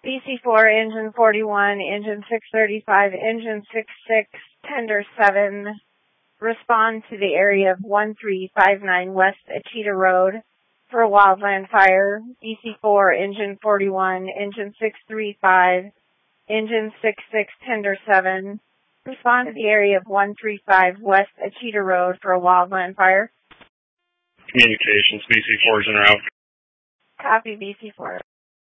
BC4, engine 41, engine 635, engine 66, tender 7, respond to the area of 1359 West Achita Road for a wildland fire. BC4, engine 41, engine 635, engine 66, tender 7, respond to the area of 135 West Achita Road for a wildland fire. Communications, BC4 is en route. Copy, BC4.